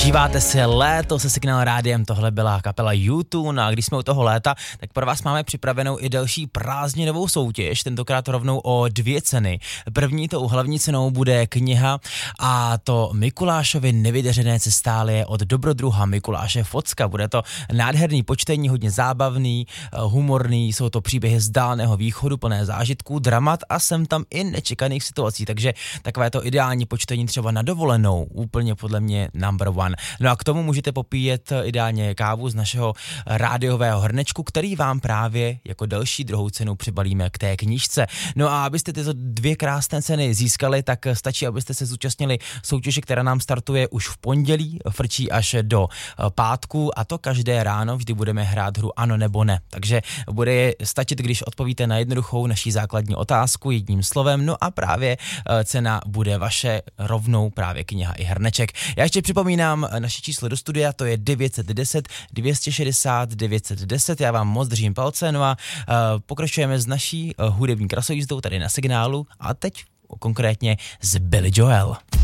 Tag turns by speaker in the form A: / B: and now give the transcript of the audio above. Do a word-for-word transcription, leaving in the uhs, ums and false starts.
A: Užíváte si léto se Signál Rádiem, tohle byla kapela U dva, a když jsme u toho léta, tak pro vás máme připravenou i další prázdninovou soutěž, tentokrát rovnou o dvě ceny. První tou hlavní cenou bude kniha, a to Mikulášovy nevydařené cestálie od dobrodruha Mikuláše Focka. Bude to nádherný počtení, hodně zábavný, humorný, jsou to příběhy z dálného východu, plné zážitků, dramat a sem tam i nečekaných situací, takže takové to ideální počtení třeba na dovolenou, úplně podle mě number one. No a k tomu můžete popíjet ideálně kávu z našeho rádiového hrnečku, který vám právě jako další druhou cenu přibalíme k té knížce. No a abyste tyto dvě krásné ceny získali, tak stačí, abyste se zúčastnili soutěže, která nám startuje už v pondělí, frčí až do pátku, a to každé ráno vždy budeme hrát hru ano nebo ne. Takže bude stačit, když odpovíte na jednoduchou naší základní otázku jedním slovem, no a právě cena bude vaše, rovnou právě kniha i hrneček. Já ještě připomínám naše číslo do studia, to je devět set deset, dvě stě šedesát, devět set deset, já vám moc držím palce, no a uh, pokračujeme s naší uh, hudební krasojízdou tady na Signálu, a teď konkrétně z Billy Joel.